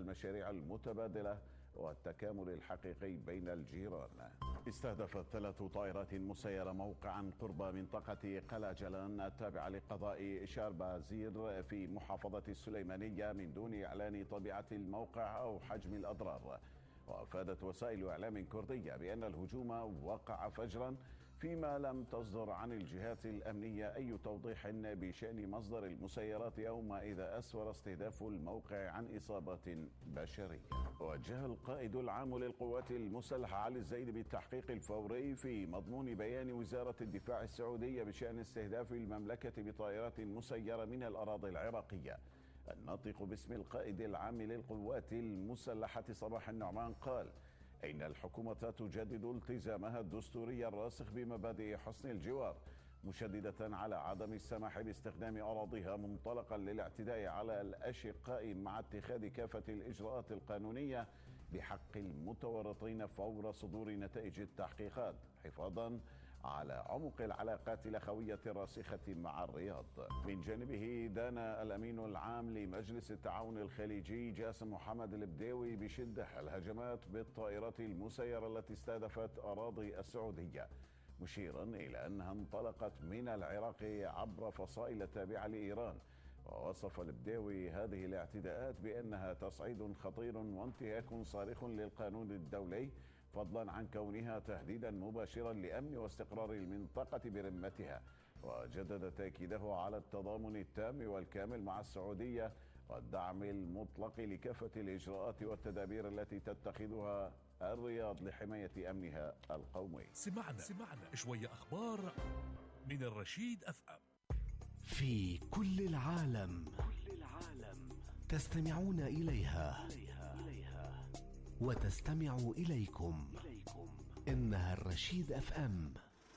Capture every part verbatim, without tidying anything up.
المشاريع المتبادلة والتكامل الحقيقي بين الجيران. استهدفت ثلاث طائرات مسيرة موقعا قرب منطقة قلاجلان التابعة لقضاء شاربازير في محافظة السليمانية من دون إعلان طبيعة الموقع أو حجم الأضرار. وأفادت وسائل إعلام كردية بأن الهجوم وقع فجرا، فيما لم تصدر عن الجهات الأمنية أي توضيح بشأن مصدر المسيرات أو ما إذا أسفر استهداف الموقع عن إصابات بشرية. وجه القائد العام للقوات المسلحة علي الزايد بالتحقيق الفوري في مضمون بيان وزارة الدفاع السعودية بشأن استهداف المملكة بطائرات مسيرة من الأراضي العراقية. الناطق باسم القائد العام للقوات المسلحة صباح النعمان قال إن الحكومة تجدد التزامها الدستوري الراسخ بمبادئ حسن الجوار، مشددة على عدم السماح باستخدام أراضيها منطلقا للاعتداء على الأشقاء، مع اتخاذ كافة الإجراءات القانونية بحق المتورطين فور صدور نتائج التحقيقات، حفاظا على عمق العلاقات الأخوية الراسخة مع الرياض. من جانبه دان الأمين العام لمجلس التعاون الخليجي جاسم محمد البديوي بشدة الهجمات بالطائرات المسيرة التي استهدفت أراضي السعودية، مشيرا إلى أنها انطلقت من العراق عبر فصائل تابعة لإيران. ووصف البديوي هذه الاعتداءات بأنها تصعيد خطير وانتهاك صارخ للقانون الدولي، فضلا عن كونها تهديدا مباشرا لأمن واستقرار المنطقة برمتها. وجدد تأكيده على التضامن التام والكامل مع السعودية والدعم المطلق لكافة الإجراءات والتدابير التي تتخذها الرياض لحماية أمنها القومي. سمعنا سمعنا شوية أخبار من الرشيد أف أم. في كل العالم كل العالم تستمعون إليها إليها وتستمع إليكم. إليكم إنها الرشيد أف أم.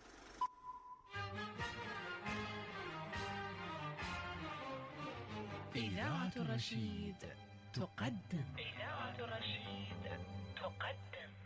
إذاعة الرشيد تقدم إذاعة الرشيد تقدم